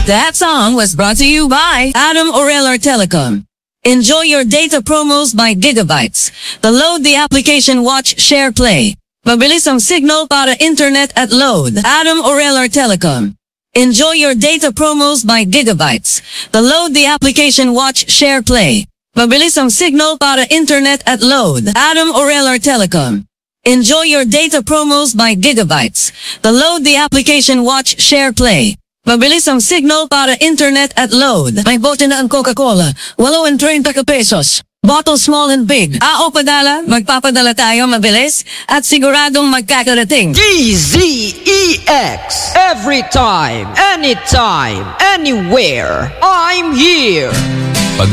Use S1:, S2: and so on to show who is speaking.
S1: That song was brought to you by Adam Orelar Telecom. Enjoy your data promos by gigabytes. Download the application Watch, Share, Play. Mabilis ang signal para internet at load. Adam Orelar Telecom. Enjoy your data promos by gigabytes. Download the application Watch, Share, Play. Mabilis ang signal para internet at load. Adam Orelar Telecom. Enjoy your data promos by gigabytes. Download the application Watch, Share, Play. Mabilis ang signal para internet at load. May bote na ang Coca-Cola. 30 pesos. Bottle small and big. O padala, magpapadala tayo mabilis at siguradong magkakarating.
S2: DZEX. Every time, anytime, anywhere, I'm here.